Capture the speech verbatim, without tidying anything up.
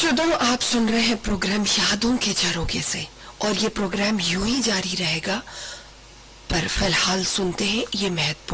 श्रोताओं, आप सुन रहे हैं प्रोग्राम यादों के झरोखे से और ये प्रोग्राम यूं ही जारी रहेगा, पर फिलहाल सुनते हैं ये महत्वपूर्ण